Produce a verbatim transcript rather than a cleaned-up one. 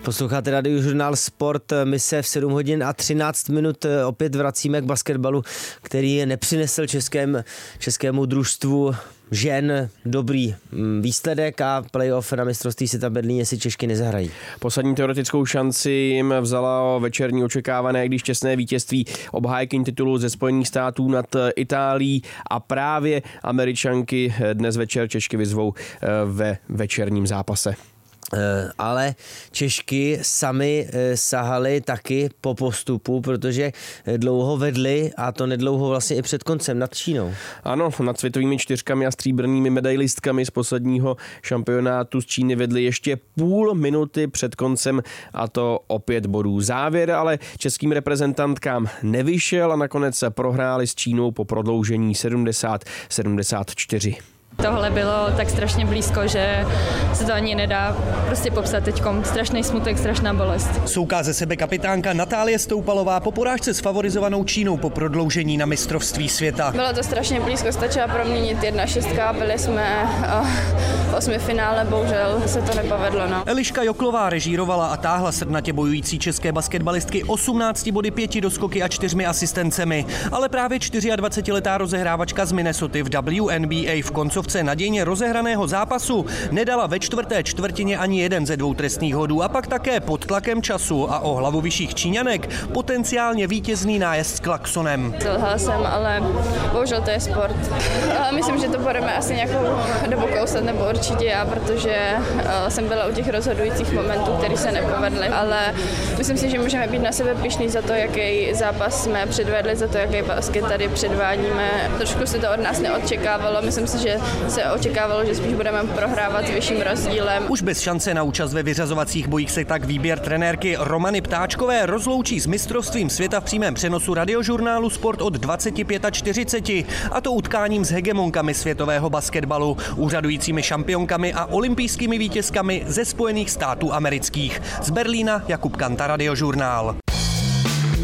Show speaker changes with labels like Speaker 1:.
Speaker 1: Posloucháte Radiožurnál Sport, my se v sedm hodin a třináct minut opět vracíme k basketbalu, který nepřinesl českém, českému družstvu žen dobrý výsledek a playoff na mistrovství světa Berlíně si Češky nezahrají.
Speaker 2: Poslední teoretickou šanci jim vzala večerní očekávané, když čestné vítězství obhájkyň titulu ze Spojených států nad Itálií a právě Američanky dnes večer Češky vyzvou ve večerním zápase.
Speaker 1: Ale Češky sami sahali taky po postupu, protože dlouho vedli a to nedlouho vlastně i před koncem nad Čínou.
Speaker 2: Ano, nad světovými čtyřkami a stříbrnými medailistkami z posledního šampionátu z Číny vedli ještě půl minuty před koncem a to o pět bodů. Závěr ale českým reprezentantkám nevyšel a nakonec prohráli s Čínou po prodloužení sedmdesát sedmdesát čtyři.
Speaker 3: Tohle bylo tak strašně blízko, že se to ani nedá prostě popsat teďkom. Strašný smutek, strašná bolest.
Speaker 4: Souká ze sebe kapitánka Natálie Stoupalová po porážce s favorizovanou Čínou po prodloužení na mistrovství světa.
Speaker 5: Bylo to strašně blízko, stačila proměnit jedna šestka, byli jsme v osmi finále, bohužel se to nepovedlo. No.
Speaker 4: Eliška Joklová režírovala a táhla srdnatě bojující české basketbalistky osmnácti body, pěti doskoky a čtyřmi asistencemi. Ale právě dvacetičtyřletá rozehrávačka z Minnesoty v W N B A v koncovce nadějně rozehraného zápasu nedala ve čtvrté čtvrtině ani jeden ze dvou trestných hodů a pak také pod tlakem času a o hlavu vyšších Číňanek potenciálně vítězný nájezd s klaksonem.
Speaker 5: Selhala jsem, ale bohužel to je sport. Ale myslím, že to budeme asi nějakou dobu kousat, nebo určitě já, protože jsem byla u těch rozhodujících momentů, které se nepovedly, ale myslím si, že můžeme být na sebe pyšní za to, jaký zápas jsme předvedli, za to, jaký basket tady předvádíme. Trošku se to od nás neočekávalo, myslím si, že se očekávalo, že spíš budeme prohrávat s vyšším rozdílem.
Speaker 4: Už bez šance na účast ve vyřazovacích bojích se tak výběr trenérky Romany Ptáčkové rozloučí s mistrovstvím světa v přímém přenosu Radiožurnálu Sport od dvacet pět čtyřicet a to utkáním s hegemonkami světového basketbalu, úřadujícími šampionkami a olympijskými vítězkami ze Spojených států amerických. Z Berlína Jakub Kanta, Radiožurnál.